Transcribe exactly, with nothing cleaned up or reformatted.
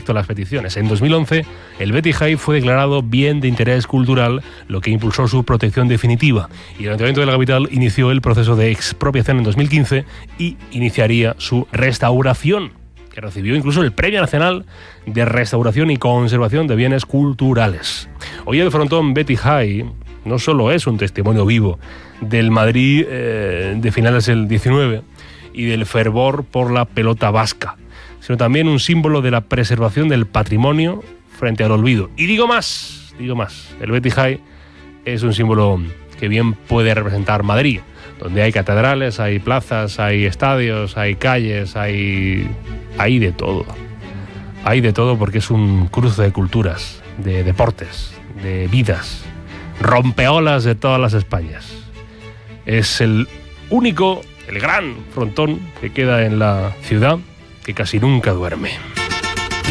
a las peticiones. En dos mil once, el Betty High fue declarado bien de interés cultural, lo que impulsó su protección definitiva. Y el Ayuntamiento de la capital inició el proceso de expropiación en dos mil quince y iniciaría su restauración, que recibió incluso el Premio Nacional de Restauración y Conservación de Bienes Culturales. Hoy el frontón Betty High no solo es un testimonio vivo del Madrid eh, de finales del diecinueve y del fervor por la pelota vasca, sino también un símbolo de la preservación del patrimonio frente al olvido. Y digo más, digo más, el Betty High es un símbolo que bien puede representar Madrid, donde hay catedrales, hay plazas, hay estadios, hay calles, hay, hay de todo. Hay de todo porque es un cruce de culturas, de deportes, de vidas, rompeolas de todas las Españas. Es el único, el gran frontón que queda en la ciudad que casi nunca duerme.